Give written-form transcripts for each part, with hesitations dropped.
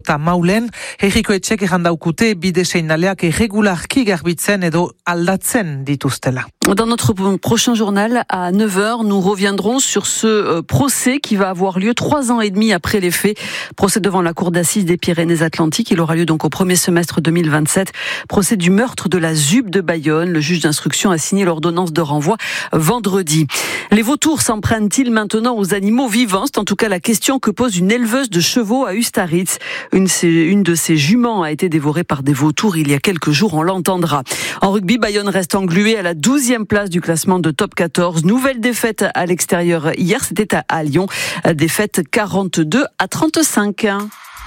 eta Maulen, herriko etxek errandaukute bide seinaleak irregularki garbitzen edo aldatzen dituztela. Dans notre prochain journal, à 9h, nous reviendrons sur ce procès qui va avoir lieu 3 ans et demi après les faits. Procès devant la cour d'assises des Pyrénées-Atlantiques. Il aura lieu donc au premier semestre 2027. Procès du meurtre de la ZUB de Bayonne. Le juge d'instruction a signé l'ordonnance de renvoi vendredi. Les vautours s'en prennent-ils maintenant aux animaux vivants? C'est en tout cas la question que pose une éleveuse de chevaux à Ustaritz. Une de ses juments a été dévorée par des vautours il y a quelques jours, on l'entendra. En rugby, Bayonne reste englué à la 12e place du classement de top 14. Nouvelle défaite à l'extérieur hier, c'était à Lyon. Défaite 42-35.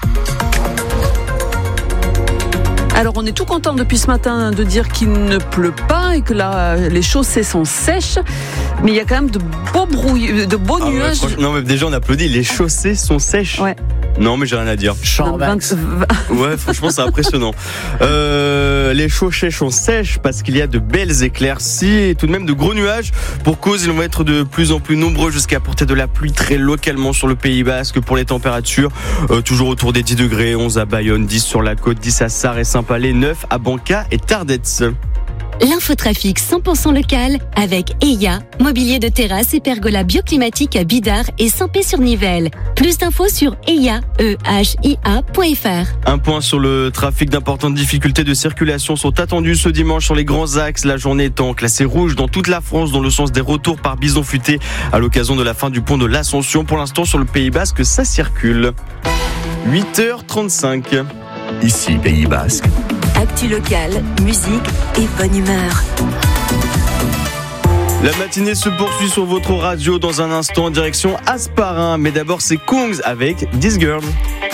Alors on est tout content depuis ce matin de dire qu'il ne pleut pas et que là les chaussées sont sèches, mais il y a quand même de beaux nuages. Non mais déjà on applaudit, les chaussées sont sèches. Ouais. Non mais j'ai rien à dire. Ouais, franchement c'est impressionnant. Les chaussées sont sèches parce qu'il y a de belles éclaircies et tout de même de gros nuages. Pour cause, ils vont être de plus en plus nombreux jusqu'à apporter de la pluie très localement sur le Pays Basque. Pour les températures, toujours autour des 10 degrés, 11 à Bayonne, 10 sur la côte, 10 à Sarre et Saint-Palais, 9 à Banca et Tardets. L'infotrafic 100% local avec EIA, mobilier de terrasse et pergola bioclimatique à Bidart et Saint-Pé-sur-Nivelle. Plus d'infos sur eia.fr. Un point sur le trafic. D'importantes difficultés de circulation sont attendues ce dimanche sur les grands axes. La journée étant classée rouge dans toute la France dans le sens des retours par bison futé à l'occasion de la fin du pont de l'Ascension. Pour l'instant sur le Pays Basque, ça circule. 8h35. Ici Pays Basque. Actu locale, musique et bonne humeur. La matinée se poursuit sur votre radio dans un instant en direction Asparin. Mais d'abord c'est Kungs avec This Girl.